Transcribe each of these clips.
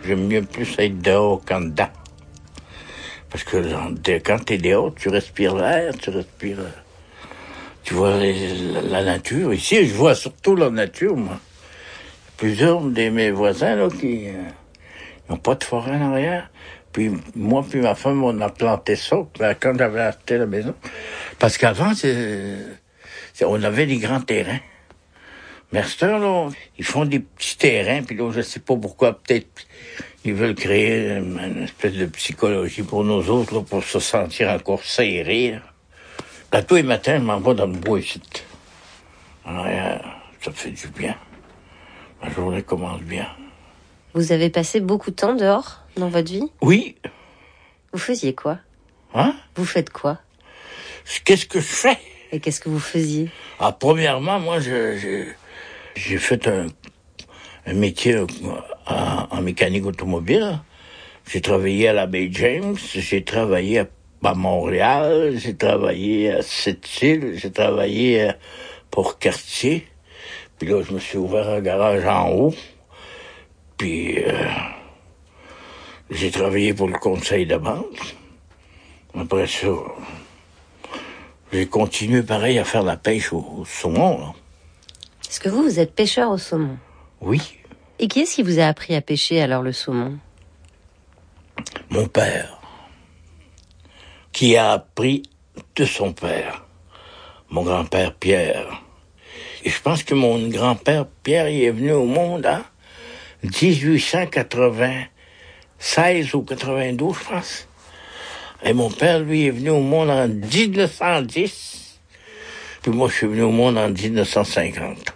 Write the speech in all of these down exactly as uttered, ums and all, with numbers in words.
j'aime mieux plus être dehors qu'en dedans. Parce que quand t'es dehors, tu respires l'air, tu respires... Tu vois les, la, la nature. Ici, je vois surtout la nature, moi. Plusieurs de mes voisins, là, qui n'ont pas de forêt en arrière. Puis moi puis ma femme, on a planté ça quand j'avais acheté la maison. Parce qu'avant, c'est, c'est, on avait des grands terrains. Mais à cette heure, là, ils font des petits terrains, puis là, je sais pas pourquoi, peut-être ils veulent créer une espèce de psychologie pour nous autres, là, pour se sentir encore serrés. Là, tous les matins, je m'en vais dans le bois ici. En arrière, ça fait du bien. Ma journée commence bien. Vous avez passé beaucoup de temps dehors dans votre vie? Oui. Vous faisiez quoi? Hein? Vous faites quoi? Qu'est-ce que je fais? Et qu'est-ce que vous faisiez? Ah, premièrement, moi, je, je, j'ai fait un, un métier en, en mécanique automobile. J'ai travaillé à la Baie James, j'ai travaillé à, à Montréal, j'ai travaillé à Sept-Îles, j'ai travaillé à Port-Cartier. Puis là, je me suis ouvert un garage en haut. Puis, euh, j'ai travaillé pour le conseil de banque. Après ça, j'ai continué pareil à faire la pêche au, au saumon, là. Est-ce que vous, vous êtes pêcheur au saumon? Oui. Et qui est-ce qui vous a appris à pêcher, alors, le saumon? Mon père. Qui a appris de son père. Mon grand-père Pierre. Et je pense que mon grand-père Pierre, il est venu au monde en dix-huit cent quatre-vingt-seize ou quatre-vingt-douze, je pense. Et mon père, lui, est venu au monde en dix-neuf cent dix. Puis moi, je suis venu au monde en dix-neuf cent cinquante.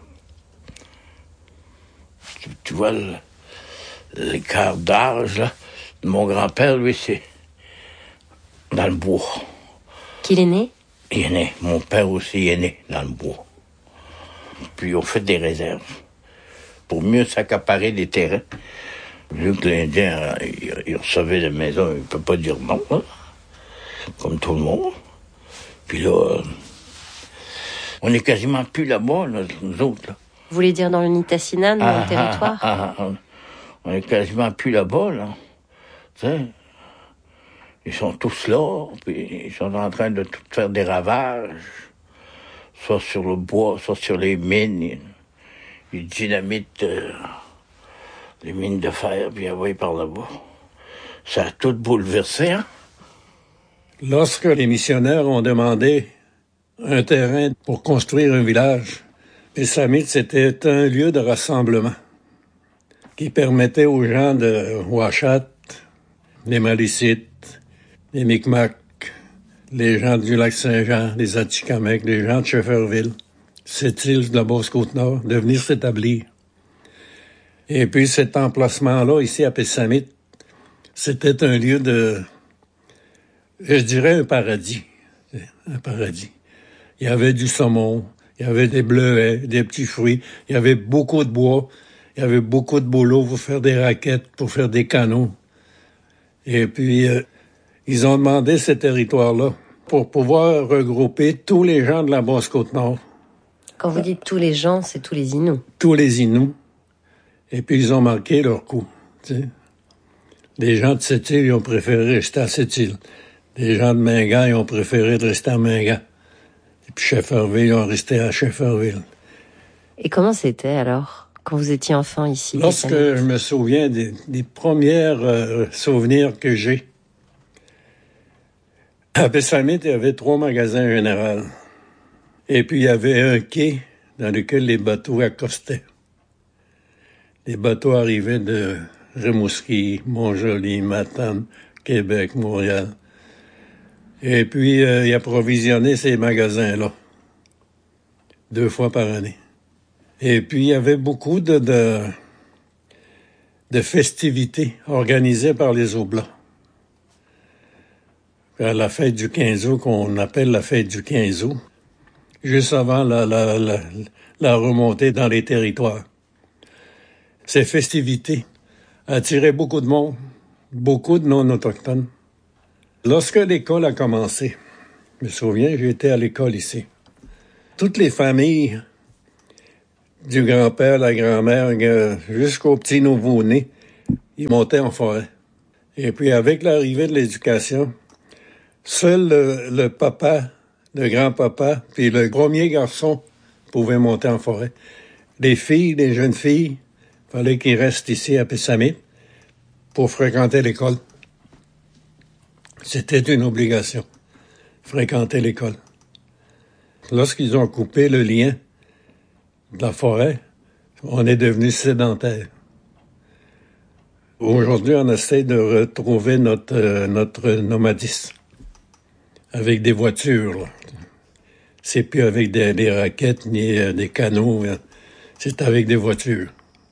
Tu, tu vois le, l'écart d'âge, là. Mon grand-père, lui, c'est dans le bois. Qu'il est né? Il est né. Mon père aussi est né dans le bois. Puis on fait des réserves pour mieux s'accaparer des terrains. Vu que l'Indien, il, il recevait des maisons, il ne peut pas dire non, hein, comme tout le monde. Puis là, euh, on n'est quasiment plus là-bas, là, nous autres. Là. Vous voulez dire dans le Nitassinan, dans ah, le territoire? ah, ah, ah, on n'est quasiment plus là-bas, là. Tu sais, ils sont tous là, puis ils sont en train de tout faire des ravages. Soit sur le bois, soit sur les mines. Ils dynamitent euh, les mines de fer, puis ils envoient par là-bas. Ça a tout bouleversé, hein? Lorsque les missionnaires ont demandé un terrain pour construire un village, Pessamit, c'était un lieu de rassemblement qui permettait aux gens de Ouachat, les Malicites, les Micmacs, les gens du Lac-Saint-Jean, les Atikamekw, les gens de Shefferville, Sept-Îles de la Basse-Côte-Nord, de venir s'établir. Et puis cet emplacement-là, ici à Pessamit, c'était un lieu de, je dirais un paradis, un paradis. Il y avait du saumon, il y avait des bleuets, des petits fruits, il y avait beaucoup de bois, il y avait beaucoup de boulot pour faire des raquettes, pour faire des canots. Et puis, euh, ils ont demandé ce territoire-là pour pouvoir regrouper tous les gens de la Basse-Côte-Nord. Quand vous dites tous les gens, c'est tous les Inuits. Tous les Inuits. Et puis, ils ont marqué leur coup. Tu sais. Les gens de Sept-Îles, ils ont préféré rester à Sept-Îles. Les gens de Mingan, ils ont préféré rester à Mingan. Et puis, Shefferville, ils ont resté à Shefferville. Et comment c'était, alors, quand vous étiez enfant ici? Lorsque je me souviens des, des premiers euh, souvenirs que j'ai, à Pessamit, il y avait trois magasins généraux. Et puis, il y avait un quai dans lequel les bateaux accostaient. Les bateaux arrivaient de Rimouski, Montjoly, Matane, Québec, Montréal. Et puis, euh, ils approvisionnaient ces magasins-là. Deux fois par année. Et puis, il y avait beaucoup de, de, de festivités organisées par les Oblats. À la fête du quinze août, qu'on appelle la fête du quinze août, juste avant la, la, la, la remontée dans les territoires. Ces festivités attiraient beaucoup de monde, beaucoup de non-autochtones. Lorsque l'école a commencé, je me souviens, j'étais à l'école ici. Toutes les familles, du grand-père, la grand-mère, jusqu'au petit nouveau-né, ils montaient en forêt. Et puis, avec l'arrivée de l'éducation, seul le, le papa, le grand-papa, puis le premier garçon pouvaient monter en forêt. Les filles, les jeunes filles, il fallait qu'ils restent ici à Pessamit pour fréquenter l'école. C'était une obligation, fréquenter l'école. Lorsqu'ils ont coupé le lien de la forêt, on est devenu sédentaire. Aujourd'hui, on essaie de retrouver notre, euh, notre nomadisme avec des voitures. Là. C'est plus avec des, des raquettes ni euh, des canots, hein. C'est avec des voitures.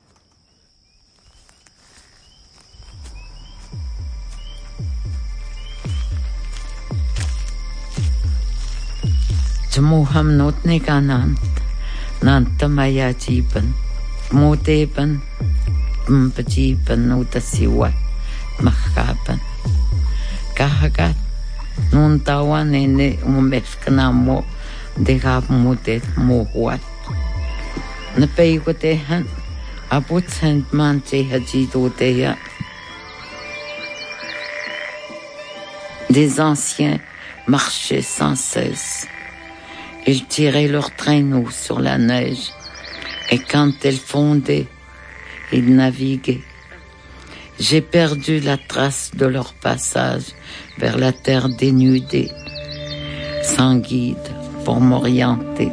Tmuham notnikanant, nantamaya jiban, modeban, mpajiban utasiwa, makaban. Kahagat, nuntawan ene umesknamo, degab mudet mohuat. Napaywatehan, abutsan manche hajidoteya. Des anciens marchaient sans cesse. Ils tiraient leurs traîneaux sur la neige, et quand elle fondait, ils naviguaient. J'ai perdu la trace de leur passage vers la terre dénudée, sans guide pour m'orienter.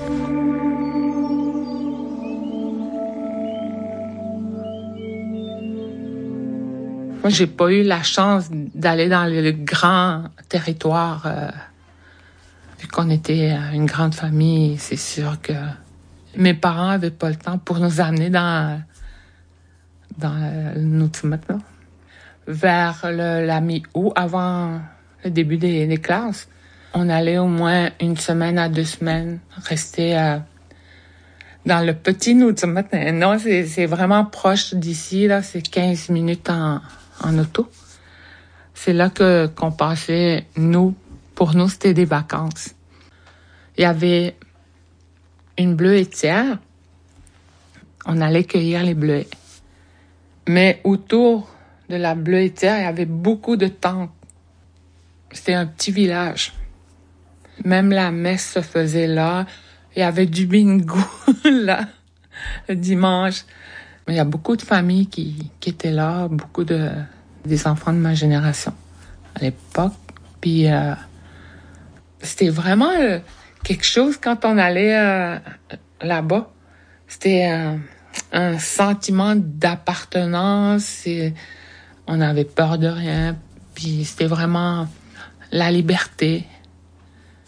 Moi, j'ai pas eu la chance d'aller dans le grand territoire. Euh, vu qu'on était une grande famille, c'est sûr que mes parents avaient pas le temps pour nous amener dans dans le Nutimat, là. Vers le, la mi-août, avant le début des, des classes, on allait au moins une semaine à deux semaines rester euh, dans le petit Nutimat. Non, c'est, c'est vraiment proche d'ici, là. C'est quinze minutes en en auto. C'est là que qu'on passait, nous, pour nous, c'était des vacances. Il y avait une bleuetière. On allait cueillir les bleuets. Mais autour de la bleuetière, il y avait beaucoup de tentes. C'était un petit village. Même la messe se faisait là. Il y avait du bingo là, le dimanche. Il y a beaucoup de familles qui, qui étaient là, beaucoup de des enfants de ma génération à l'époque. Puis euh, c'était vraiment euh, quelque chose quand on allait euh, là-bas. C'était euh, un sentiment d'appartenance. Et on n'avait peur de rien. Puis c'était vraiment la liberté.